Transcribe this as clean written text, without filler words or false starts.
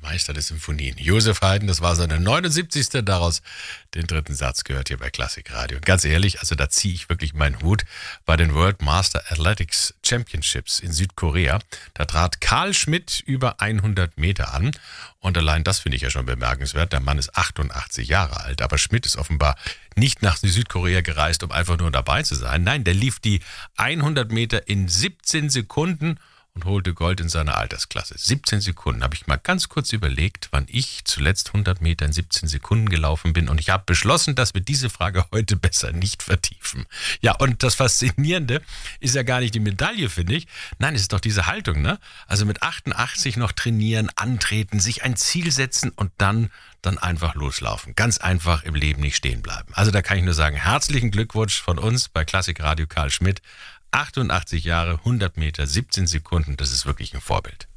Meister der Symphonien. Josef Haydn, das war seine 79. Daraus den dritten Satz gehört hier bei Klassik Radio. Und ganz ehrlich, also da ziehe ich wirklich meinen Hut bei den World Master Athletics Championships in Südkorea. Da trat Karl Schmidt über 100 Meter an. Und allein das finde ich ja schon bemerkenswert. Der Mann ist 88 Jahre alt. Aber Schmidt ist offenbar nicht nach Südkorea gereist, um einfach nur dabei zu sein. Nein, der lief die 100 Meter in 17 Sekunden und holte Gold in seiner Altersklasse. 17 Sekunden. Habe ich mal ganz kurz überlegt, wann ich zuletzt 100 Meter in 17 Sekunden gelaufen bin. Und ich habe beschlossen, dass wir diese Frage heute besser nicht vertiefen. Ja, und das Faszinierende ist ja gar nicht die Medaille, finde ich. Nein, es ist doch diese Haltung, ne? Also mit 88 noch trainieren, antreten, sich ein Ziel setzen und dann einfach loslaufen. Ganz einfach im Leben nicht stehen bleiben. Also da kann ich nur sagen, herzlichen Glückwunsch von uns bei Klassik Radio Karl Schmidt. 88 Jahre, 100 Meter, 17 Sekunden, das ist wirklich ein Vorbild.